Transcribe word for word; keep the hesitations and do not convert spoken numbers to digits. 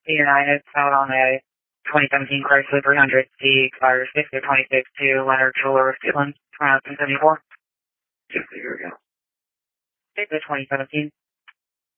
United out on a twenty seventeen Chrysler three hundred C, expires six of twenty-six to Leonard Schuler of Cleveland, twenty seventy-four. Here we go. six of twenty seventeen.